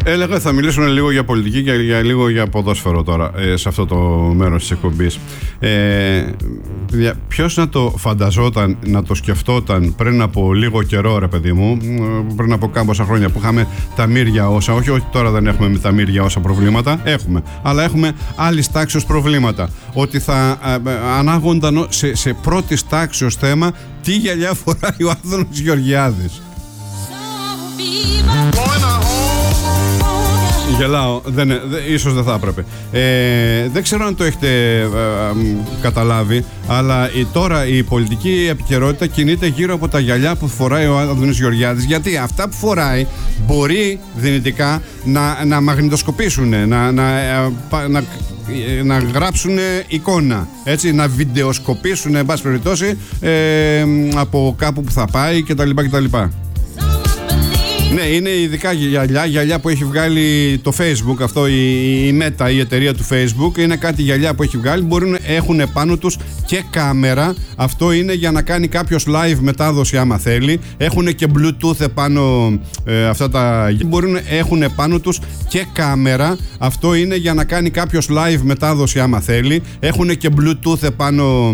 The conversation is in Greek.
Έλεγα θα μιλήσουμε λίγο για πολιτική και λίγο για ποδόσφαιρο τώρα, σε αυτό το μέρος της εκπομπής. Ποιος να το φανταζόταν, να το σκεφτόταν πριν από λίγο καιρό, ρε παιδί μου, πριν από κάμποσα χρόνια που είχαμε τα μύρια όσα, όχι τώρα δεν έχουμε με τα μύρια όσα προβλήματα, έχουμε, αλλά έχουμε άλλης τάξεως προβλήματα. Ότι θα ανάγονταν σε πρώτης τάξεως θέμα τι γυαλιά φοράει ο Άδωνης Γεωργιάδης. Γελάω, ίσως δεν θα έπρεπε. Δεν ξέρω αν το έχετε καταλάβει, αλλά τώρα η πολιτική επικαιρότητα κινείται γύρω από τα γυαλιά που φοράει ο Άδωνης Γεωργιάδης. Γιατί αυτά που φοράει μπορεί δυνητικά να μαγνητοσκοπήσουν, να γράψουν εικόνα, έτσι, να βιντεοσκοπήσουν, εν πάση περιπτώσει, από κάπου που θα πάει κτλ. Ναι, είναι ειδικά γυαλιά που έχει βγάλει το Facebook, αυτό η Meta, η εταιρεία του Facebook. Είναι κάτι γυαλιά που έχει βγάλει, μπορούν, έχουν πάνω τους και κάμερα. Αυτό είναι για να κάνει κάποιος live μετάδοση άμα θέλει. Έχουν και Bluetooth επάνω, αυτά τα μπορούν, έχουν πάνω τους και κάμερα. Αυτό είναι για να κάνει κάποιος live μετάδοση άμα θέλει. Έχουν και Bluetooth επάνω.